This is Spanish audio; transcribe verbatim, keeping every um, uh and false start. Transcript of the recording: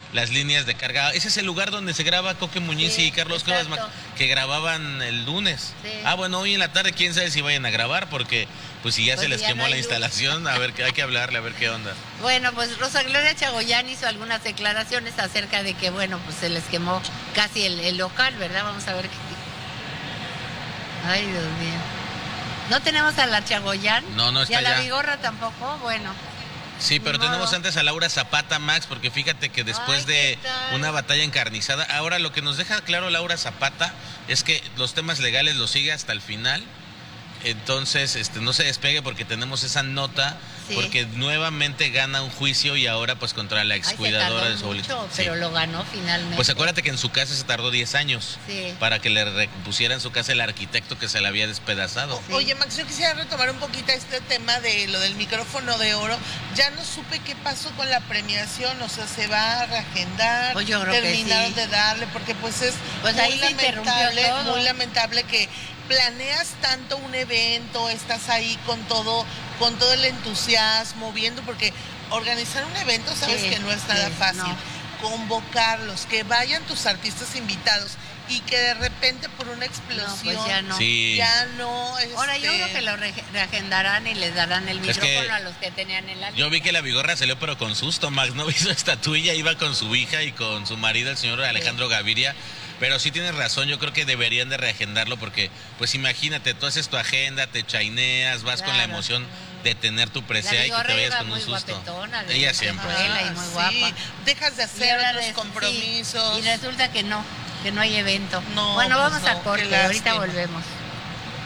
las líneas de carga. Ese es el lugar donde se graba Coque Muñiz Sí, y Carlos Cuevas, exacto. que grababan el lunes. Sí. Ah, bueno, hoy en la tarde quién sabe si vayan a grabar, porque pues si ya Pues se les ya quemó no la hay luz. instalación, a ver, hay que hablarle, a ver qué onda. Bueno, pues Rosa Gloria Chagoyán hizo algunas declaraciones acerca de que, bueno, pues se les quemó casi el, el local, ¿verdad? Vamos a ver qué... Ay, Dios mío. ¿No tenemos a la Chagoyán? No, no está ¿Y a la ya. Vigorra tampoco? Bueno. Sí, pero Ni tenemos modo. antes a Laura Zapata, Max, porque fíjate que después Ay, de ¿qué tal? una batalla encarnizada, ahora lo que nos deja claro Laura Zapata es que los temas legales los sigue hasta el final. Entonces, este, no se despegue porque tenemos esa nota, Sí. porque nuevamente gana un juicio y ahora pues contra la Ay, se excuidadora tardó de su abuelita. mucho, Sí. pero lo ganó finalmente. Pues acuérdate que en su casa se tardó diez años Sí. para que le repusiera en su casa el arquitecto que se la había despedazado. Sí. Oye, Max, yo quisiera retomar un poquito este tema de lo del micrófono de oro. Ya no supe qué pasó con la premiación, o sea, se va a reagendar, Pues yo creo que terminaron sí. de darle, porque pues es Pues muy ahí se interrumpió lamentable, todo. muy lamentable que planeas tanto un evento, estás ahí con todo, con todo el entusiasmo, viendo, porque organizar un evento sabes Sí, que no es nada sí, fácil. no. Convocarlos, que vayan tus artistas invitados y que de repente por una explosión No, pues ya no. Sí. ya no, Ahora yo este, creo que lo re- reagendarán y les darán el Es micrófono que a los que tenían el la Yo vi que la Vigorra salió pero con susto, Max, ¿no? Hizo estatuilla, iba con su hija y con su marido, el señor Alejandro Gaviria. Pero sí tienes razón, yo creo que deberían de reagendarlo porque, pues imagínate, tú haces tu agenda, te chaineas, vas con la Claro. emoción de tener tu La presea y que te Vigorra vayas iba con un muy susto. guapetona, de Ella muy siempre. buena y muy guapa. sí, dejas de Y hacer ahora otros res- compromisos. sí, y resulta que no, que no hay evento. No, bueno, pues vamos no, a qué corte, ahorita lástima. volvemos.